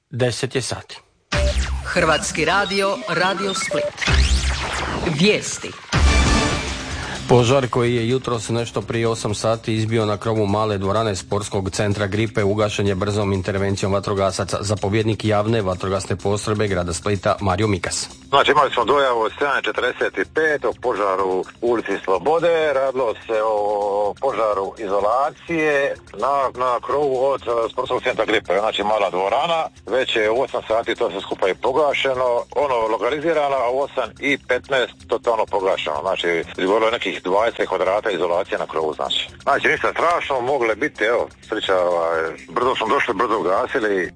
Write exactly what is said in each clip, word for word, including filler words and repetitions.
deset je sati. Hrvatski radio, Radio Split. Vijesti. Požar koji je jutros nešto prije osam sati izbio na krovu male dvorane sportskog centra Gripe ugašen je brzom intervencijom vatrogasaca. Zapovjednik javne vatrogasne postrojbe grada Splita Mario Mikas. Znači imali smo dojavu od sedam četrdeset pet o požaru u ulici Slobode, radilo se o požaru izolacije na, na krovu od sportskog centra Gripe, znači mala dvorana, već je u osam sati to se skupa je pogašeno, ono lokalizirano, a u osam i petnaest totalno pogašeno, znači izgovorilo je nekih dvadeset kvadrata izolacije na krovu, znači. Znači ništa strašno, mogle biti, evo, sreća, ovaj, brzo smo došli, brzo gasili.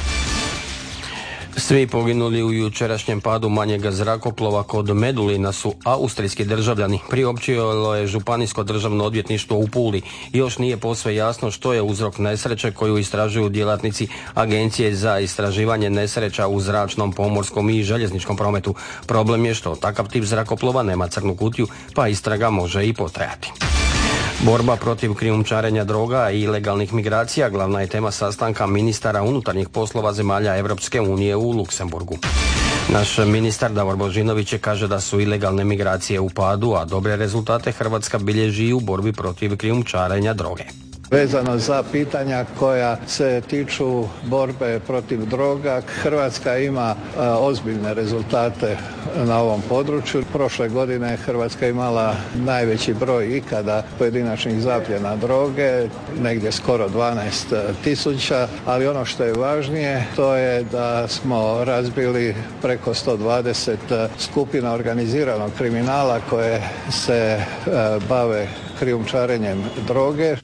Svi poginuli u jučerašnjem padu manjega zrakoplova kod Medulina su austrijski državljani. Priopćilo je Županijsko državno odvjetništvo u Puli. Još nije posve jasno što je uzrok nesreće koju istražuju djelatnici Agencije za istraživanje nesreća u zračnom, pomorskom i željezničkom prometu. Problem je što takav tip zrakoplova nema crnu kutiju, pa istraga može i potrajati. Borba protiv krijumčarenja droga i ilegalnih migracija glavna je tema sastanka ministara unutarnjih poslova zemalja Europske unije u Luksemburgu. Naš ministar Davor Božinović kaže da su ilegalne migracije u padu, a dobre rezultate Hrvatska bilježi u borbi protiv krijumčarenja droge. Vezano za pitanja koja se tiču borbe protiv droga, Hrvatska ima a, ozbiljne rezultate na ovom području. Prošle godine Hrvatska imala najveći broj ikada pojedinačnih zapljena droge, negdje skoro dvanaest tisuća, ali ono što je važnije to je da smo razbili preko sto dvadeset skupina organiziranog kriminala koje se a, bave krijumčarenjem droge.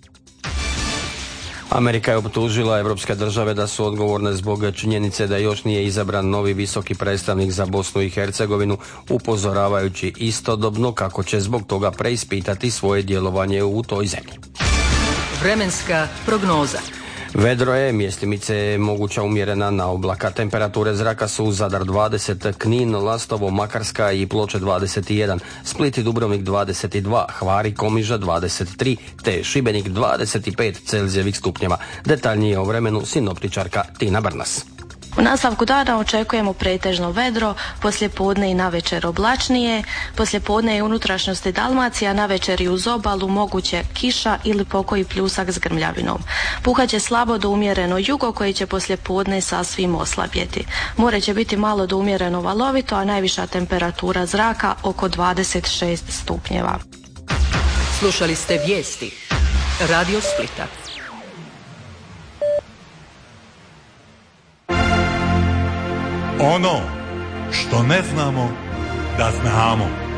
Amerika je optužila evropske države da su odgovorne zbog činjenice da još nije izabran novi visoki predstavnik za Bosnu i Hercegovinu, upozoravajući istodobno kako će zbog toga preispitati svoje djelovanje u toj zemlji. Vremenska prognoza. Vedro je, mjestimice moguća umjerena na oblaka. Temperature zraka su Zadar dvadeset, Knin, Lastovo, Makarska i Ploče dvadeset jedan, Split i Dubrovnik dvadeset dva, Hvar i Komiža dvadeset tri, te Šibenik dvadeset pet Celzijevih stupnjeva. Detaljnije o vremenu sinoptičarka Tina Brnas. U nastavku dana očekujemo pretežno vedro, poslijepodne i navečer oblačnije, poslijepodne i unutrašnjosti Dalmacija, navečer i uz obalu moguće kiša ili pokoji pljusak s grmljavinom. Puhaće slabo do umjereno jugo koji će poslijepodne sasvim oslabjeti. More će biti malo do umjereno valovito, a najviša temperatura zraka oko dvadeset šest stupnjeva. Slušali ste vijesti Radio Splita. Ono što ne znamo da znamo.